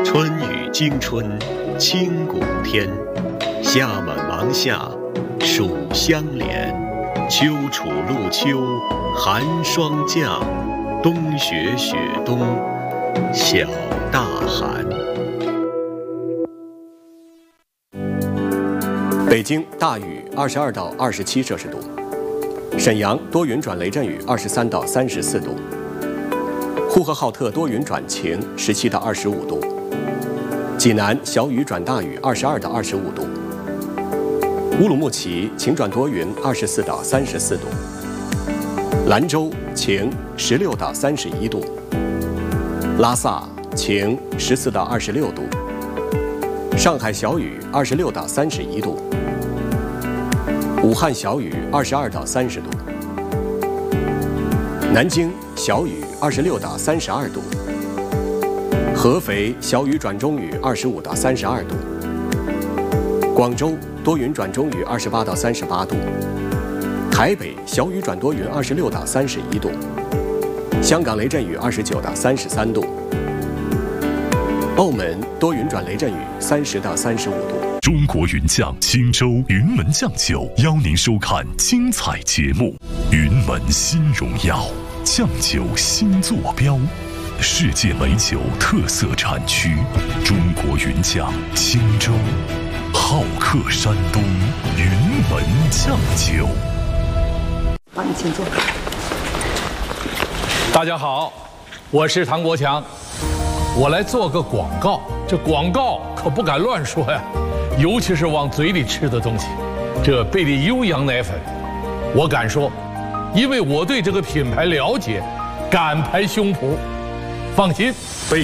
春雨惊春清谷天，夏满芒夏暑相连，秋处露秋寒霜降，冬雪雪冬小大寒。 北京大雨22到27摄氏度，沈阳多云转雷阵雨23到34度，呼和浩特多云转晴17到25度，济南小雨转大雨22到25度，乌鲁木齐晴转多云24到34度，兰州晴16到31度，拉萨晴14到26度，上海小雨26到31度，武汉小雨22到30度，南京小雨26到32度，合肥小雨转中雨25到32度，广州多云转中雨28到38度，台北小雨转多云26到31度，香港雷阵雨29到33度，澳门多云转雷阵雨30到35度。 中国云酱青州云门酱酒邀您收看精彩节目。云门新荣耀，酱酒新坐标，世界美酒特色产区，中国云酱青州，好客山东，云门酱酒。 好，你请坐。 大家好，我是唐国强，我来做个广告。这广告可不敢乱说呀，尤其是往嘴里吃的东西。这贝利优羊奶粉，我敢说，因为我对这个品牌了解，敢拍胸脯，放心。